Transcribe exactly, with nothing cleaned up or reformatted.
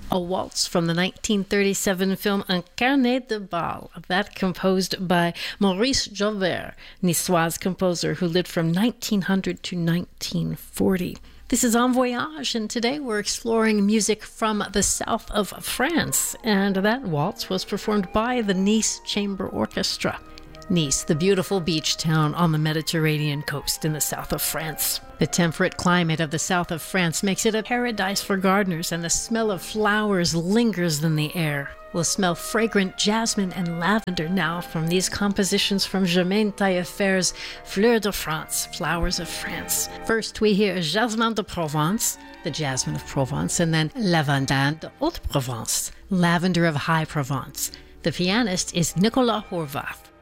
A waltz from the nineteen thirty-seven film Un Carnet de Bal, that composed by Maurice Jaubert, Niçoise composer who lived from nineteen hundred to nineteen forty. This is En Voyage, and today we're exploring music from the south of France, and that waltz was performed by the Nice Chamber Orchestra. Nice, the beautiful beach town on the Mediterranean coast in the south of France. The temperate climate of the south of France makes it a paradise for gardeners, and the smell of flowers lingers in the air. We'll smell fragrant jasmine and lavender now from these compositions from Germaine Taillefer's Fleurs de France, Flowers of France. First we hear Jasmin de Provence, the jasmine of Provence, and then Lavandin de Haute Provence, lavender of High Provence. The pianist is Nicolas Horvath.